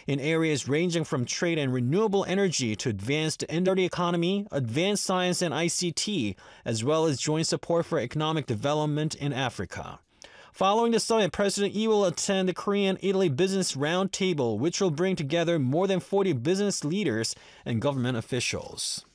in areas ranging from trade and renewable energy to advanced energy economy, advanced science and ICT, as well as joint support for economic development in Africa. Following the summit, President Lee will attend the Korean-Italy Business Roundtable, which will bring together more than 40 business leaders and government officials.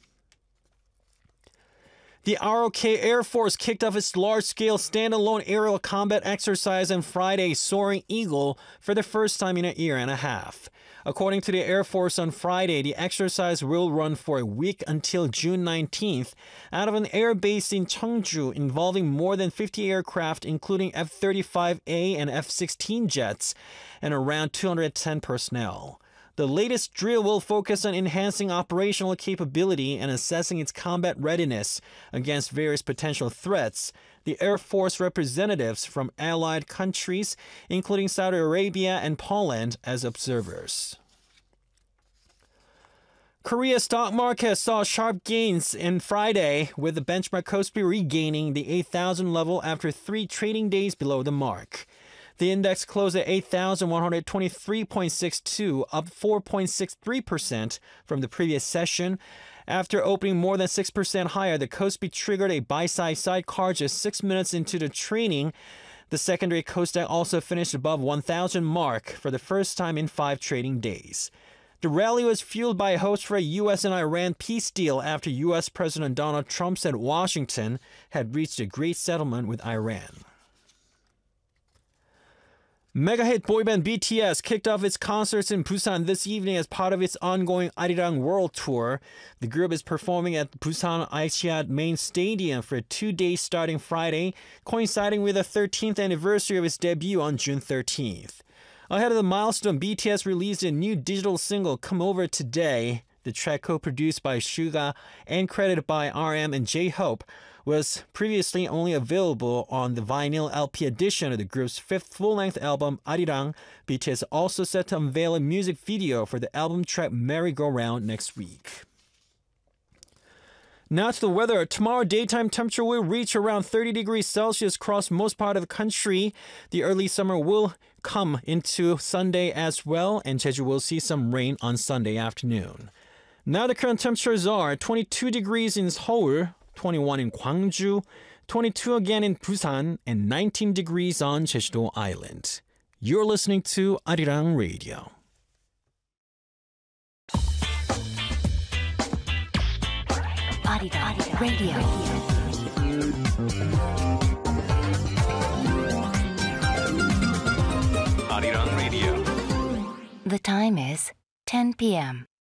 The ROK Air Force kicked off its large-scale standalone aerial combat exercise on Friday, Soaring Eagle, for the first time in a year and a half. According to the Air Force on Friday, the exercise will run for a week until June 19th out of an air base in Cheongju involving more than 50 aircraft, including F-35A and F-16 jets, and around 210 personnel. The latest drill will focus on enhancing operational capability and assessing its combat readiness against various potential threats. The Air Force representatives from allied countries, including Saudi Arabia and Poland, as observers. Korea's stock market saw sharp gains on Friday, with the benchmark Kospi regaining the 8,000 level after 3 trading days below the mark. The index closed at 8,123.62, up 4.63% from the previous session. After opening more than 6% higher, the Kospi triggered a buy-side sidecar just 6 minutes into the trading. The secondary Kosdaq also finished above 1,000 mark for the first time in 5 trading days. The rally was fueled by hopes for a U.S. and Iran peace deal after U.S. President Donald Trump said Washington had reached a great settlement with Iran. Mega hit boyband BTS kicked off its concerts in Busan this evening as part of its ongoing Arirang World Tour. The group is performing at Busan Aisiad Main Stadium for 2 days starting Friday, coinciding with the 13th anniversary of its debut on June 13th. Ahead of the milestone, BTS released a new digital single, Come Over Today. The track, co-produced by Suga and credited by RM and J-Hope, was previously only available on the vinyl LP edition of the group's 5th full-length album, Arirang. BTS is also set to unveil a music video for the album track Merry Go Round next week. Now to the weather. Tomorrow, daytime temperature will reach around 30 degrees Celsius across most part of the country. The early summer will come into Sunday as well, and Jeju will see some rain on Sunday afternoon. Now the current temperatures are 22 degrees in Seoul, 21 in Gwangju, 22 again in Busan, and 19 degrees on Jeju-do Island. You're listening to Arirang Radio. Arirang Radio. Arirang Radio. The time is 10 p.m.